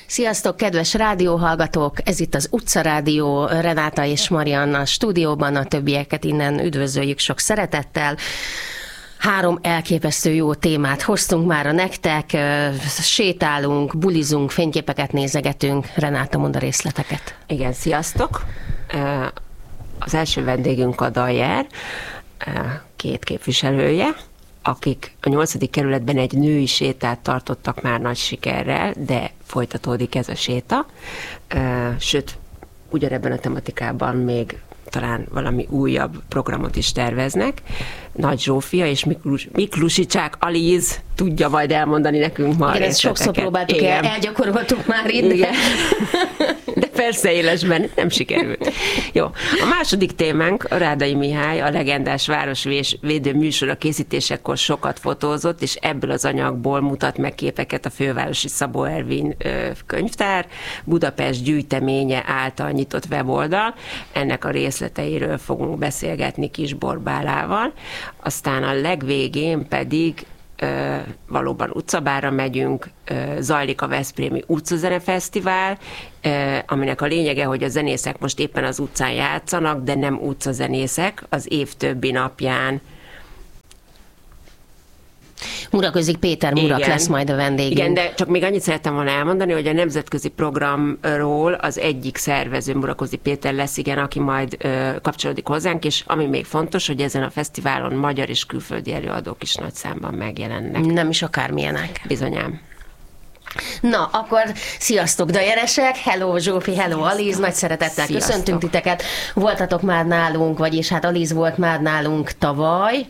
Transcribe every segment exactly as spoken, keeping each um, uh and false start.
Sziasztok, kedves rádióhallgatók! Ez itt az Utca Rádió, Renáta és Marianna stúdióban, a többieket innen üdvözöljük sok szeretettel. Három elképesztő jó témát hoztunk már a nektek, sétálunk, bulizunk, fényképeket nézegetünk. Renáta, mond a részleteket. Igen, sziasztok! Az első vendégünk a Dajer, két képviselője, akik a nyolcadik kerületben egy női sétát tartottak már nagy sikerrel, de folytatódik ez a séta. Sőt, ugyanebben a tematikában még talán valami újabb programot is terveznek. Nagy Zsófia és Miklus, Miklusicsák Alíz tudja majd elmondani nekünk ma. Igen, ezt sokszor próbáltuk el, elgyakoroltuk már itt. Igen. De persze élesben nem sikerült. Jó, a második témánk a Rádai Mihály, a legendás városvédő műsora készítésekor sokat fotózott, és ebből az anyagból mutat meg képeket a fővárosi Szabó Ervin könyvtár, Budapest gyűjteménye által nyitott weboldal. Ennek a részleteiről fogunk beszélgetni Kis Borbálával. Aztán a legvégén pedig ö, valóban utcabárra megyünk, ö, zajlik a Veszprémi Utcazenefesztivál, ö, aminek a lényege, hogy a zenészek most éppen az utcán játszanak, de nem utcazenészek, az év többi napján. Muraközik Péter Murak Igen. lesz majd a vendégünk. Igen, de csak még annyit szerettem volna elmondani, hogy a nemzetközi programról az egyik szervező, Muraközik Péter lesz, igen, aki majd ö, kapcsolódik hozzánk, és ami még fontos, hogy ezen a fesztiválon magyar és külföldi előadók is nagy számban megjelennek. Nem is akármilyenek. Bizonyám. Na, akkor sziasztok, dajeresek! Hello Zsófi, hello Alíz, nagy szeretettel sziasztok. Köszöntünk titeket. Voltatok már nálunk, vagyis hát Alíz volt már nálunk tavaly,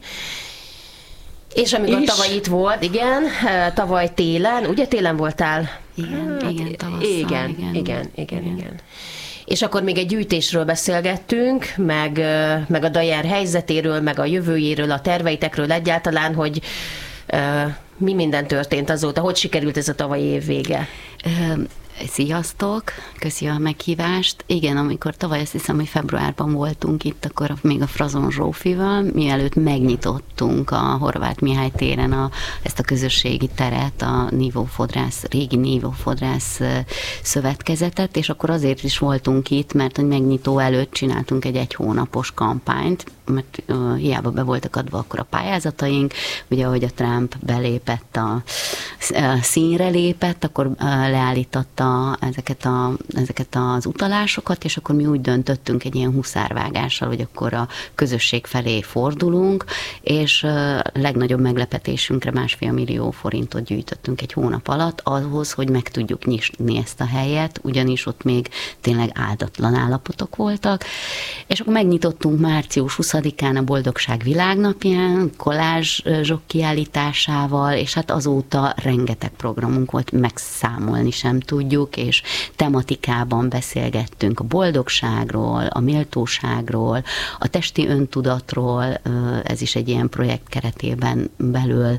és amikor is. tavaly itt volt, igen, tavaly télen, ugye télen voltál? Igen, hát, igen, tavasszal. Igen, igen, igen, igen, igen. És akkor még egy gyűjtésről beszélgettünk, meg, meg a Dajer helyzetéről, meg a jövőjéről, a terveitekről egyáltalán, hogy uh, mi minden történt azóta, hogy sikerült ez a tavalyi év vége? Uh, Sziasztok, köszi a meghívást. Igen, amikor tavaly azt hiszem, hogy februárban voltunk itt, akkor még a Frazon Zsófival, mielőtt megnyitottunk a Horváth Mihály téren a, ezt a közösségi teret, a Nívófodrász, régi Nívófodrász szövetkezetet, és akkor azért is voltunk itt, mert hogy megnyitó előtt csináltunk egy egy hónapos kampányt, mert uh, hiába be voltak adva akkor a pályázataink, ugye ahogy a Trump belépett, a, a színre lépett, akkor uh, leállította ezeket, a, ezeket az utalásokat, és akkor mi úgy döntöttünk egy ilyen huszárvágással, hogy akkor a közösség felé fordulunk, és uh, legnagyobb meglepetésünkre másfél millió forintot gyűjtöttünk egy hónap alatt ahhoz, hogy meg tudjuk nyisni ezt a helyet, ugyanis ott még tényleg áldatlan állapotok voltak, és akkor megnyitottunk március huszadikán a Boldogság Világnapján, kolázsok kiállításával, és hát azóta rengeteg programunk volt, megszámolni sem tudjuk, és tematikában beszélgettünk a boldogságról, a méltóságról, a testi öntudatról, ez is egy ilyen projekt keretében belül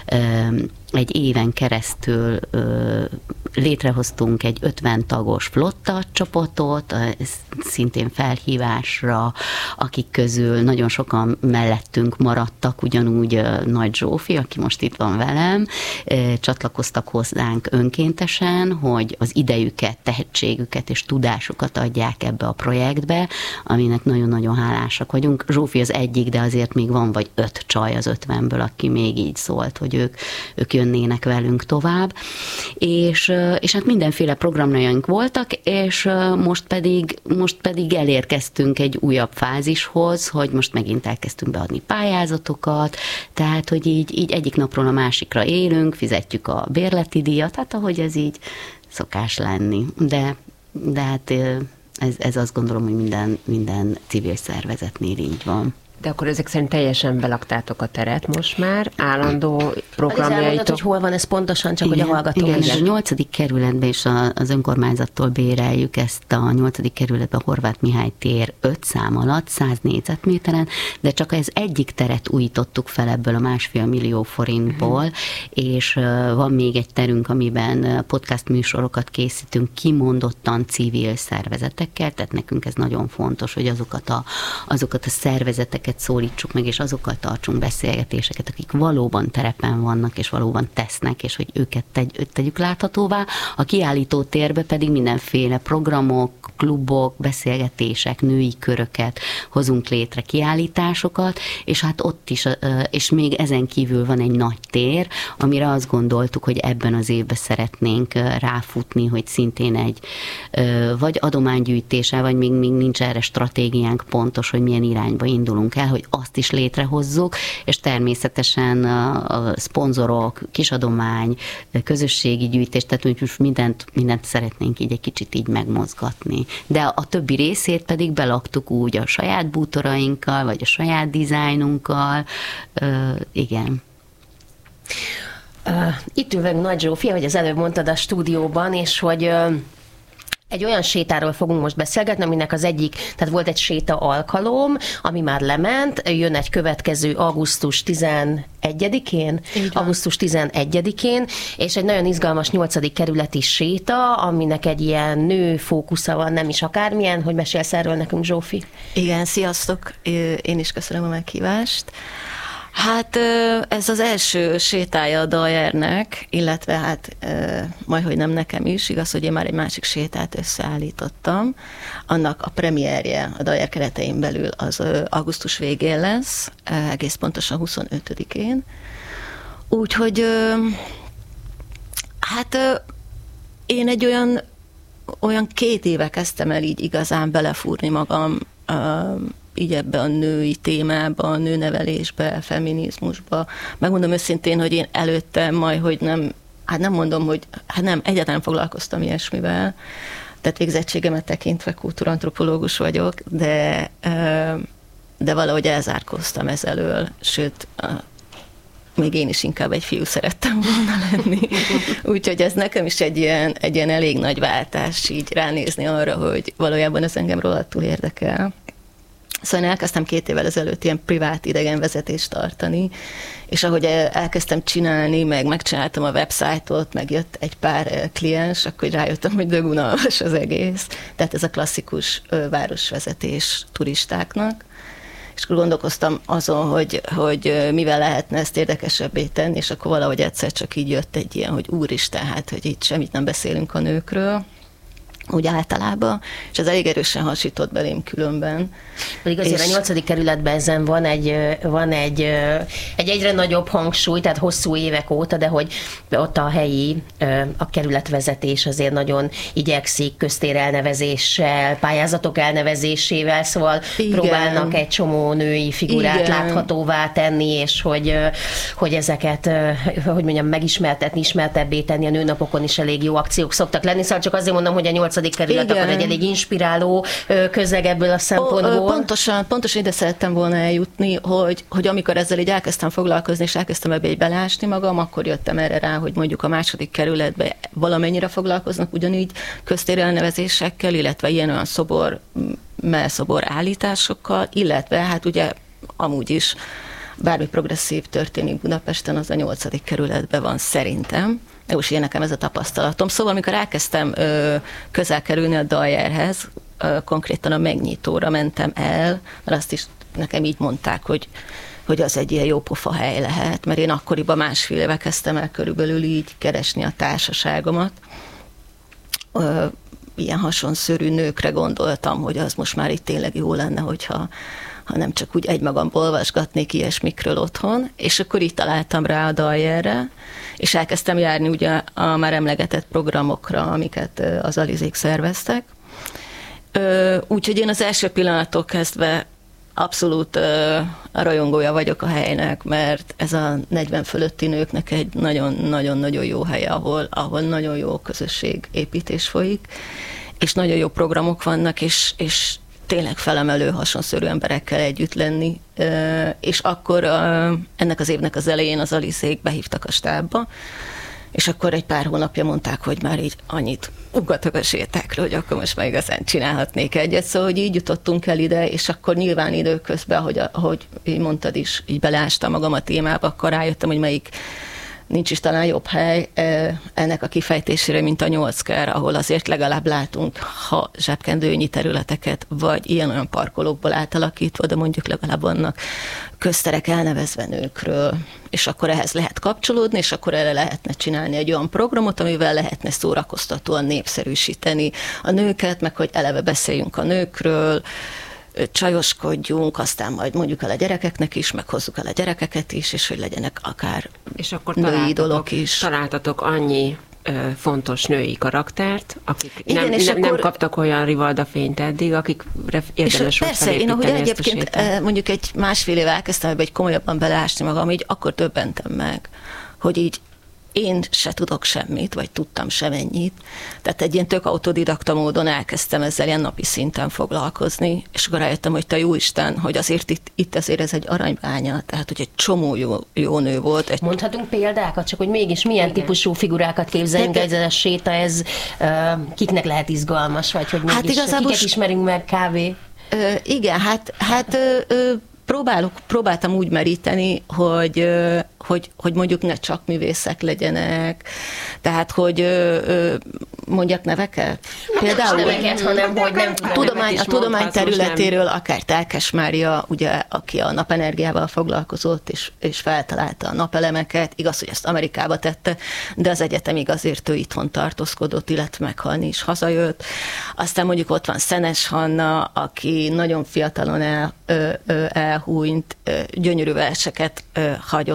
egy éven keresztül ö, létrehoztunk egy ötven tagos flotta csapatot, szintén felhívásra, akik közül nagyon sokan mellettünk maradtak, ugyanúgy ö, Nagy Zsófi, aki most itt van velem, ö, csatlakoztak hozzánk önkéntesen, hogy az idejüket, tehetségüket és tudásukat adják ebbe a projektbe, aminek nagyon-nagyon hálásak vagyunk. Zsófi az egyik, de azért még van vagy öt csaj az ötvenből, aki még így szólt, hogy ők, ők jönnének velünk tovább, és, és hát mindenféle programjaink voltak, és most pedig, most pedig elérkeztünk egy újabb fázishoz, hogy most megint elkezdtünk beadni pályázatokat, tehát, hogy így, így egyik napról a másikra élünk, fizetjük a bérleti díjat, hát ahogy ez így szokás lenni, de, de hát ez, ez azt gondolom, hogy minden, minden civil szervezetnél így van. De akkor ezek szerint teljesen belaktátok a teret most már, állandó programjaitok. Hogy hol van ez pontosan, csak igen, hogy a hallgató igen, is. A nyolcadik kerületben és az önkormányzattól béreljük ezt a nyolcadik kerületben a Horváth Mihály tér öt szám alatt, száz négyzetméteren, de csak az egyik teret újítottuk fel ebből a másfél millió forintból, uh-huh. és van még egy terünk, amiben podcast műsorokat készítünk kimondottan civil szervezetekkel, tehát nekünk ez nagyon fontos, hogy azokat a, azokat a szervezeteket embereket szólítsuk meg, és azokkal tartsunk beszélgetéseket, akik valóban terepen vannak, és valóban tesznek, és hogy őket tegy, tegyük láthatóvá. A kiállító térbe pedig mindenféle programok, klubok, beszélgetések, női köröket hozunk létre, kiállításokat, és hát ott is, és még ezen kívül van egy nagy tér, amire azt gondoltuk, hogy ebben az évben szeretnénk ráfutni, hogy szintén egy vagy adománygyűjtéssel, vagy még, még nincs erre stratégiánk pontos, hogy milyen irányba indulunk el, hogy azt is létrehozzuk, és természetesen a szponzorok, kisadomány, közösségi gyűjtés, tehát most mindent, mindent szeretnénk így egy kicsit így megmozgatni. De a többi részét pedig belaktuk úgy a saját bútorainkkal, vagy a saját dizájnunkkal, uh, igen. Uh, itt ül velünk Nagy Zsófia, hogy az előbb mondtad a stúdióban, és hogy uh, egy olyan sétáról fogunk most beszélgetni, aminek az egyik, tehát volt egy séta alkalom, ami már lement, jön egy következő augusztus tizenegyedikén, augusztus tizenegyedikén, és egy nagyon izgalmas nyolcadik kerületi séta, aminek egy ilyen nő fókusza van, nem is akármilyen, hogy mesélsz erről nekünk, Zsófi? Igen, sziasztok, én is köszönöm a meghívást. Hát ez az első sétája a Dajernek, illetve hát majdhogy nem nekem is, igaz, hogy én már egy másik sétát összeállítottam. Annak a premierje a Dajer keretein belül az augusztus végén lesz, egész pontosan huszonötödikén. Úgyhogy hát én egy olyan, olyan két éve kezdtem el így igazán belefúrni magam így ebbe a női témába, a nőnevelésbe, a feminizmusba. Megmondom őszintén, hogy én előtte majd, hogy nem, hát nem mondom, hogy hát nem, egyáltalán foglalkoztam ilyesmivel, tehát végzettségemet tekintve kultúrantropológus vagyok, de, de valahogy elzárkóztam ez elől, sőt, még én is inkább egy fiú szerettem volna lenni. Úgyhogy ez nekem is egy ilyen, egy ilyen elég nagy váltás így ránézni arra, hogy valójában ez engem rohadtul érdekel. Szóval én elkezdtem két évvel ezelőtt ilyen privát idegenvezetést tartani, és ahogy elkezdtem csinálni, meg megcsináltam a websájtot, meg jött egy pár kliens, akkor rájöttem, hogy dögunalmas az egész. Tehát ez a klasszikus városvezetés turistáknak. És akkor gondolkoztam azon, hogy, hogy mivel lehetne ezt érdekesebbé tenni, és akkor valahogy egyszer csak így jött egy ilyen, hogy úristen, hát, hogy itt semmit nem beszélünk a nőkről, úgy általában, és ez elég erősen hasított belém különben. Pedig azért és... a nyolcadik kerületben ezen van egy, van egy, egy egyre nagyobb hangsúly, tehát hosszú évek óta, de hogy ott a helyi, a kerületvezetés azért nagyon igyekszik köztér elnevezéssel, pályázatok elnevezésével, szóval igen, próbálnak egy csomó női figurát igen, láthatóvá tenni, és hogy, hogy ezeket, hogy mondjam, megismertetni, ismertebbé tenni, a nőnapokon is elég jó akciók szoktak lenni, szóval csak azért mondom, hogy a nyolcadik kerület akkor egy elég inspiráló közeg ebből a szempontból. Pontosan, pontosan ide szerettem volna eljutni, hogy, hogy amikor ezzel így elkezdtem foglalkozni, és elkezdtem ebbe így belásni magam, akkor jöttem erre rá, hogy mondjuk a második kerületben valamennyire foglalkoznak ugyanígy köztér elnevezésekkel, illetve ilyen-olyan szobor, melszobor állításokkal, illetve hát ugye amúgy is bármi progresszív történik Budapesten, az a nyolcadik kerületben van szerintem. Most ilyen nekem ez a tapasztalatom. Szóval, amikor elkezdtem ö, közel kerülni a Dajerhez, ö, konkrétan a megnyitóra mentem el, mert azt is nekem így mondták, hogy, hogy az egy ilyen jó pofa hely lehet, mert én akkoriban másfél éve kezdtem el körülbelül így keresni a társaságomat. Ö, ilyen hasonszörű nőkre gondoltam, hogy az most már itt tényleg jó lenne, hogyha ha nem csak úgy egymagamból olvasgatnék ilyesmikről otthon, és akkor így találtam rá a Dajerre, és elkezdtem járni ugye a már emlegetett programokra, amiket az Alizék szerveztek. Úgyhogy én az első pillanattól kezdve abszolút a rajongója vagyok a helynek, mert ez a negyven fölötti nőknek egy nagyon-nagyon-nagyon jó hely, ahol, ahol nagyon jó közösségépítés folyik, és nagyon jó programok vannak, és, és tényleg felemelő, hasonszörű emberekkel együtt lenni, és akkor ennek az évnek az elején az Alizék behívtak a stábba, és akkor egy pár hónapja mondták, hogy már így annyit ugatok a sétákról, hogy akkor most már igazán csinálhatnék egyet, szóval hogy így jutottunk el ide, és akkor nyilván időközben, ahogy, ahogy így mondtad is, így beleástam magam a témába, akkor rájöttem, hogy melyik nincs is talán jobb hely ennek a kifejtésére, mint a nyolcker, ahol azért legalább látunk, ha zsebkendőnyi területeket, vagy ilyen-olyan parkolókból átalakítva, de mondjuk legalább vannak közterek elnevezve nőkről, és akkor ehhez lehet kapcsolódni, és akkor erre lehetne csinálni egy olyan programot, amivel lehetne szórakoztatóan népszerűsíteni a nőket, meg hogy eleve beszéljünk a nőkről, csajoskodjunk, aztán majd mondjuk el a gyerekeknek is, meg hozzuk el a gyerekeket is, és hogy legyenek akár és akkor női idolok is. Találtatok annyi ö, fontos női karaktert, akik Igen, nem, és nem, akkor... nem kaptak olyan rivalda fényt eddig, akikre érdemes volt persze, én ahogy egyébként sétát. mondjuk egy másfél éve elkezdtem ebbe egy komolyabban beleásni magam, így akkor döbbentem meg, hogy így én se tudok semmit, vagy tudtam semennyit. Tehát egy ilyen tök autodidakta módon elkezdtem ezzel ilyen napi szinten foglalkozni, és akkor rájöttem, hogy te jó Isten, hogy azért itt, itt azért ez egy aranybánya, tehát hogy egy csomó jó, jó nő volt. Egy... Mondhatunk példákat, csak hogy mégis milyen Igen. típusú figurákat képzeljünk, de, de... ez a séta, ez uh, kiknek lehet izgalmas, vagy hogy mégis hát igazából... kiket ismerünk meg kávé? Ö, igen, hát, hát ö, ö, próbálok, próbáltam úgy meríteni, hogy, hogy, hogy mondjuk ne csak művészek legyenek, tehát, hogy mondjak neveket? Például neveket, hanem hogy nem a tudomány, a tudomány területéről, akár Telkes Mária, ugye, aki a napenergiával foglalkozott, és, és feltalálta a napelemeket, igaz, hogy ezt Amerikába tette, de az egyetemig azért ő itthon tartózkodott, illetve meghalni is hazajött. Aztán mondjuk ott van Szenes Hanna, aki nagyon fiatalon el, ö, ö, elhúnyt, ö, gyönyörű verseket ö, hagyott